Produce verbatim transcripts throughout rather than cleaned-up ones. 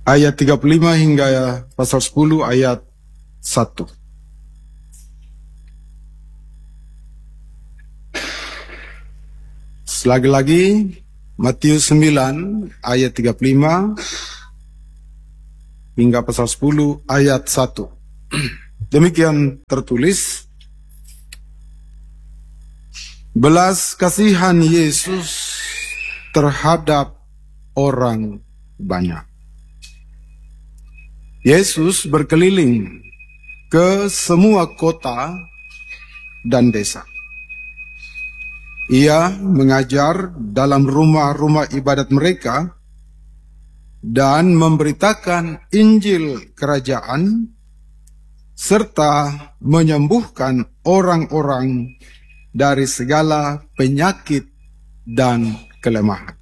ayat tiga puluh lima hingga pasal sepuluh ayat satu. Lagi-lagi Matius sembilan ayat tiga puluh lima hingga pasal sepuluh ayat satu. Demikian tertulis, belas kasihan Yesus terhadap orang banyak. Yesus berkeliling ke semua kota dan desa. Ia mengajar dalam rumah-rumah ibadat mereka dan memberitakan Injil kerajaan serta menyembuhkan orang-orang dari segala penyakit dan kelemahan.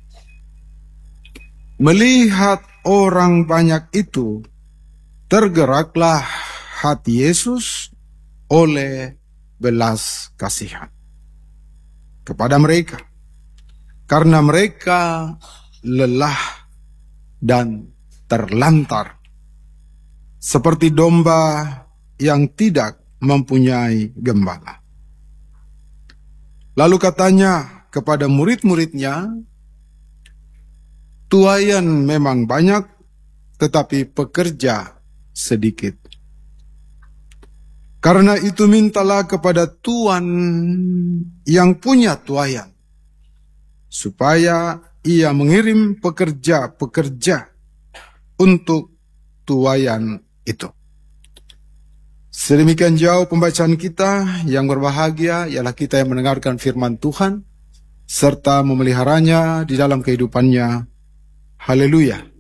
Melihat orang banyak itu, tergeraklah hati Yesus oleh belas kasihan kepada mereka, karena mereka lelah dan terlantar, seperti domba yang tidak mempunyai gembala. Lalu katanya kepada murid-muridnya, tuaian memang banyak, tetapi pekerja sedikit. Karena itu mintalah kepada Tuhan yang punya tuaian, supaya ia mengirim pekerja-pekerja untuk tuaian itu. Sedemikian jauh pembacaan kita. Yang berbahagia ialah kita yang mendengarkan firman Tuhan serta memeliharanya di dalam kehidupannya. Haleluya.